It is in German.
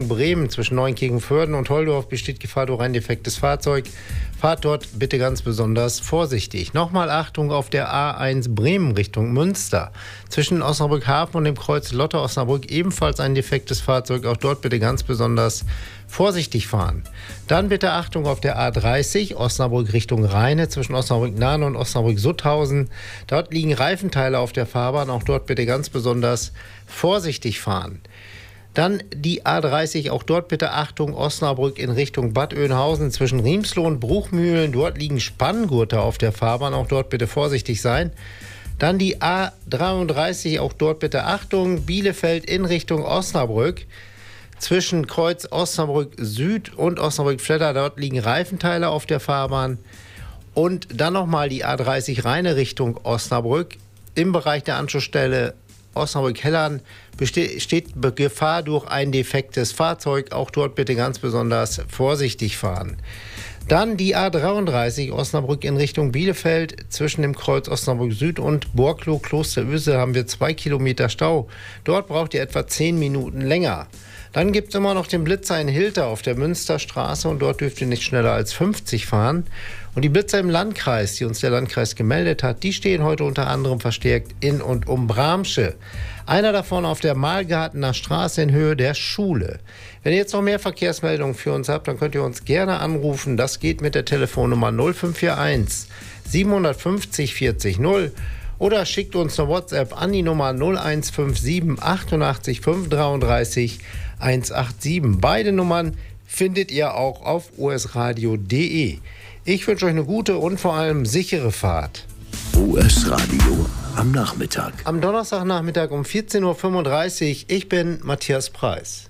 Bremen zwischen Neunkirchen-Vörden und Holdorf besteht Gefahr durch ein defektes Fahrzeug. Fahrt dort bitte ganz besonders vorsichtig. Nochmal Achtung auf der A1 Bremen Richtung Münster. Zwischen Osnabrück-Hafen und dem Kreuz Lotte-Osnabrück ebenfalls ein defektes Fahrzeug. Auch dort bitte ganz besonders vorsichtig fahren. Dann bitte Achtung auf der A30 Osnabrück Richtung Rheine zwischen Osnabrück-Nahen und Osnabrück-Sutthausen. Dort liegen Reifenteile auf der Fahrbahn. Auch dort bitte ganz besonders vorsichtig fahren. Dann die A30, auch dort bitte Achtung, Osnabrück in Richtung Bad Oeynhausen zwischen Riemsloh und Bruchmühlen. Dort liegen Spanngurte auf der Fahrbahn, auch dort bitte vorsichtig sein. Dann die A33, auch dort bitte Achtung, Bielefeld in Richtung Osnabrück. Zwischen Kreuz Osnabrück Süd und Osnabrück Vletter, dort liegen Reifenteile auf der Fahrbahn. Und dann nochmal die A30 Rheine Richtung Osnabrück. Im Bereich der Anschlussstelle Osnabrück-Hellern besteht Gefahr durch ein defektes Fahrzeug. Auch dort bitte ganz besonders vorsichtig fahren. Dann die A33 Osnabrück in Richtung Bielefeld. Zwischen dem Kreuz Osnabrück Süd und Borklow-Klosteröse haben wir 2 Kilometer Stau. Dort braucht ihr etwa 10 Minuten länger. Dann gibt es immer noch den Blitzer in Hilter auf der Münsterstraße und dort dürft ihr nicht schneller als 50 fahren. Und die Blitzer im Landkreis, die uns der Landkreis gemeldet hat, die stehen heute unter anderem verstärkt in und um Bramsche. Einer davon auf der Malgartener Straße in Höhe der Schule. Wenn ihr jetzt noch mehr Verkehrsmeldungen für uns habt, dann könnt ihr uns gerne anrufen. Das geht mit der Telefonnummer 0541 750 40 0 oder schickt uns eine WhatsApp an die Nummer 0157 88 533 187. Beide Nummern findet ihr auch auf usradio.de. Ich wünsche euch eine gute und vor allem sichere Fahrt. US Radio am Nachmittag. Am Donnerstagnachmittag um 14.35 Uhr. Ich bin Matthias Preis.